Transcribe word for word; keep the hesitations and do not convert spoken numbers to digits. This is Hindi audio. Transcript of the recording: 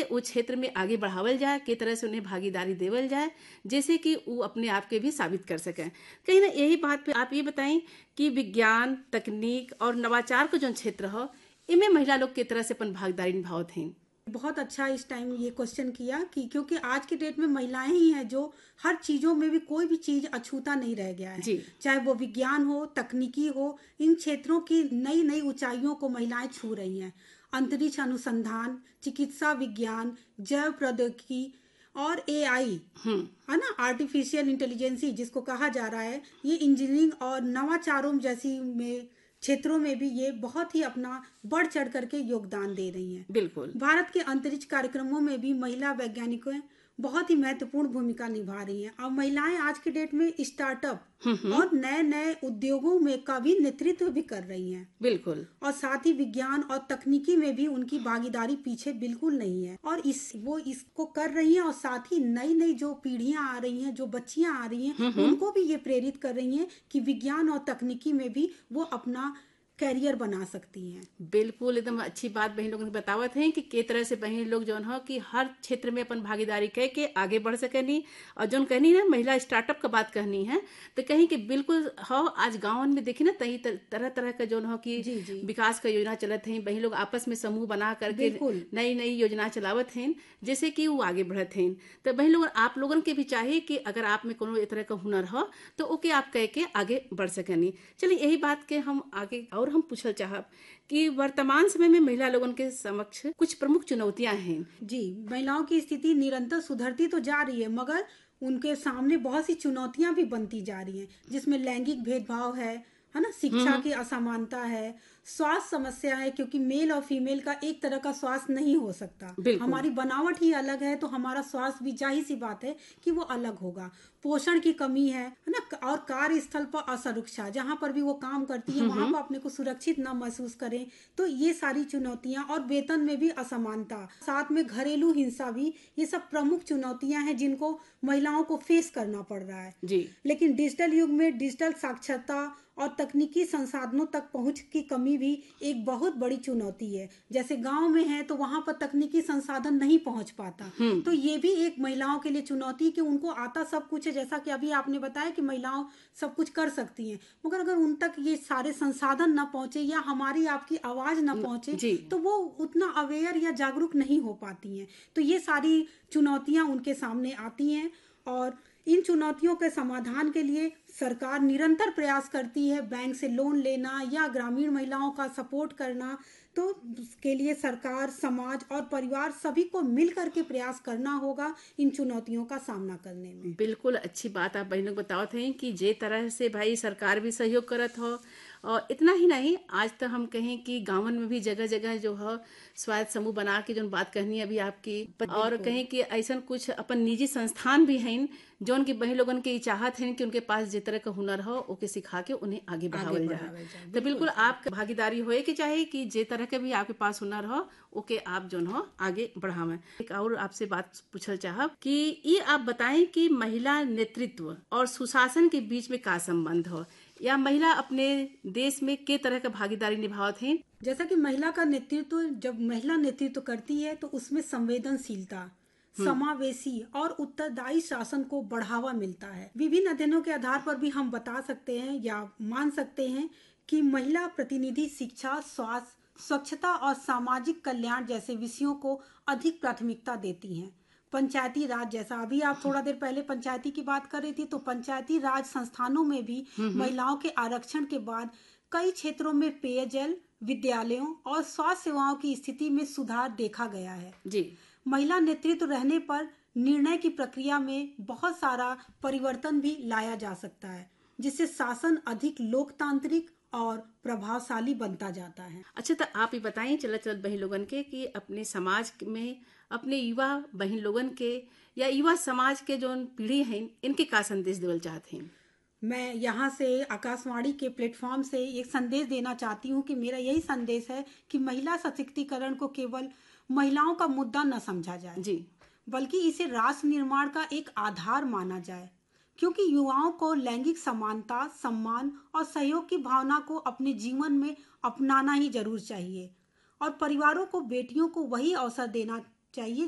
वो क्षेत्र में आगे बढ़ावल जाए, के तरह से उन्हें भागीदारी देवल जाए, जैसे कि वो अपने आप के भी साबित कर सकें। कहीं ना यही बात पे आप ये बताएं कि विज्ञान, तकनीक और नवाचार का जो क्षेत्र हो, इनमें महिला लोग के तरह से अपन भागीदारी निभावत हैं। बहुत अच्छा इस टाइम ये क्वेश्चन किया कि क्योंकि आज के डेट में महिलाएं ही हैं जो हर चीजों में भी कोई भी चीज अछूता नहीं रह गया है, चाहे वो विज्ञान हो, तकनीकी हो, इन क्षेत्रों की नई नई ऊंचाइयों को महिलाएं छू रही हैं। अंतरिक्ष अनुसंधान, चिकित्सा विज्ञान, जैव प्रौद्योगिकी और ए आई है ना, आर्टिफिशियल इंटेलिजेंसी जिसको कहा जा रहा है, ये इंजीनियरिंग और नवाचारों जैसी में क्षेत्रों में भी ये बहुत ही अपना बढ़ चढ़ करके योगदान दे रही हैं। बिल्कुल। भारत के अंतरिक्ष कार्यक्रमों में भी महिला वैज्ञानिकों बहुत ही महत्वपूर्ण भूमिका निभा रही हैं। अब महिलाएं आज के डेट में स्टार्टअप और नए नए उद्योगों में का भी नेतृत्व भी कर रही हैं। बिल्कुल। और साथ ही विज्ञान और तकनीकी में भी उनकी भागीदारी पीछे बिल्कुल नहीं है, और इस वो इसको कर रही हैं। और साथ ही नई नई जो पीढ़ियां आ रही हैं, जो बच्चियां आ रही हैं, उनको भी ये प्रेरित कर रही हैं कि विज्ञान और तकनीकी में भी वो अपना कैरियर बना सकती हैं। बिल्कुल, एकदम अच्छी बात बहन लोगों ने बतावत है कि के तरह से बहन लोग जो है कि हर क्षेत्र में अपन भागीदारी कह के आगे बढ़ सकनी। और जो कहनी ना महिला स्टार्टअप का बात कहनी है, तो कहीं कि बिल्कुल हो। आज गाँव में देखी ना तही तरह तरह का जो है कि विकास का योजना चलत है, बहन लोग आपस में समूह बना करके नई नई योजना चलावत हैं, जैसे कि वो आगे बढ़त हैं। तो बहन लोग आप लोगों के भी चाहिए कि अगर आप में कोनो तरह का हुनर हो तो ओके आप कह के आगे बढ़ सकनी। चलिए यही बात के हम आगे और हम पूछल चाहब कि वर्तमान समय में महिला लोगों के समक्ष कुछ प्रमुख चुनौतियां हैं। जी, महिलाओं की स्थिति निरंतर सुधरती तो जा रही है, मगर उनके सामने बहुत सी चुनौतियां भी बनती जा रही हैं, जिसमें लैंगिक भेदभाव है है ना, शिक्षा की असमानता है, स्वास्थ्य समस्या है, क्योंकि मेल और फीमेल का एक तरह का स्वास्थ्य नहीं हो सकता। हमारी बनावट ही अलग है, तो हमारा स्वास्थ्य भी जाहिर सी बात है कि वो अलग होगा। पोषण की कमी है है ना, और कार्यस्थल पर असुरक्षा, जहाँ पर भी वो काम करती है वहां पर अपने को सुरक्षित न महसूस करें, तो ये सारी चुनौतियां, और वेतन में भी असमानता, साथ में घरेलू हिंसा भी, ये सब प्रमुख चुनौतियां हैं जिनको महिलाओं को फेस करना पड़ रहा है। जी। लेकिन डिजिटल युग में डिजिटल साक्षरता और तकनीकी संसाधनों तक पहुंच की कमी भी एक बहुत बड़ी चुनौती है। जैसे गांव में है तो वहां पर तकनीकी संसाधन नहीं पहुंच पाता, तो ये भी एक महिलाओं के लिए चुनौती कि उनको आता सब कुछ है, जैसा कि अभी आपने बताया कि महिलाओं सब कुछ कर सकती हैं, मगर अगर उन तक ये सारे संसाधन ना पहुंचे या हमारी आपकी आवाज ना पहुंचे तो वो उतना अवेयर या जागरूक नहीं हो पाती हैं। तो ये सारी चुनौतियां उनके सामने आती हैं, और इन चुनौतियों के समाधान के लिए सरकार निरंतर प्रयास करती है। बैंक से लोन लेना या ग्रामीण महिलाओं का सपोर्ट करना, तो उसके लिए सरकार, समाज और परिवार सभी को मिल करके प्रयास करना होगा इन चुनौतियों का सामना करने में। बिल्कुल अच्छी बात आप बहनों को बतावत हैं कि जे तरह से भाई सरकार भी सहयोग करत हो, और इतना ही नहीं, आज तो हम कहें कि गांवन में भी जगह जगह जो है स्वायत्त समूह बना के जो बात कहनी है अभी आपकी, और कहें कि ऐसा कुछ अपन निजी संस्थान भी हैं जो उनकी बहन लोगन के चाहत है कि उनके पास जिस तरह का हुनर हो ओके सिखा के उन्हें आगे बढ़ावल जाए। तो बिल्कुल आप भागीदारी होए कि चाहे कि जे तरह के भी आपके पास हुनर हो ओके आप जो हो आगे बढ़ावें। एक और आपसे बात पूछल चाहब कि ये आप बताएं कि महिला नेतृत्व और सुशासन के बीच में का संबंध हो, या महिला अपने देश में के तरह का भागीदारी निभावत है। जैसा कि महिला का नेतृत्व, जब महिला नेतृत्व करती है तो उसमें संवेदनशीलता, समावेशी और उत्तरदायी शासन को बढ़ावा मिलता है। विभिन्न अध्ययनों के आधार पर भी हम बता सकते हैं या मान सकते हैं कि महिला प्रतिनिधि शिक्षा, स्वास्थ्य, स्वच्छता और सामाजिक कल्याण जैसे विषयों को अधिक प्राथमिकता देती हैं। पंचायती राज, जैसा अभी आप थोड़ा देर पहले पंचायती की बात कर रही थी, तो पंचायती राज संस्थानों में भी महिलाओं के आरक्षण के बाद कई क्षेत्रों में पेयजल, विद्यालयों और स्वास्थ्य सेवाओं की स्थिति में सुधार देखा गया है। जी। महिला नेतृत्व रहने पर निर्णय की प्रक्रिया में बहुत सारा परिवर्तन भी लाया जा सकता है, जिससे शासन अधिक लोकतांत्रिक और प्रभावशाली बनता जाता है। अच्छा, तो आप ये बताएं चलत चलत बहन लोगन के कि अपने समाज में अपने युवा बहन लोगन के या युवा समाज के जो पीढ़ी हैं इनके का संदेश देवल चाहते हैं। मैं यहाँ से आकाशवाणी के प्लेटफॉर्म से एक संदेश देना चाहती हूँ कि मेरा यही संदेश है कि महिला सशक्तिकरण को केवल महिलाओं का मुद्दा न समझा जाए जी, बल्कि इसे राष्ट्र निर्माण का एक आधार माना जाए, क्योंकि युवाओं को लैंगिक समानता, सम्मान और सहयोग की भावना को अपने जीवन में अपनाना ही जरूर चाहिए, और परिवारों को बेटियों को वही अवसर देना चाहिए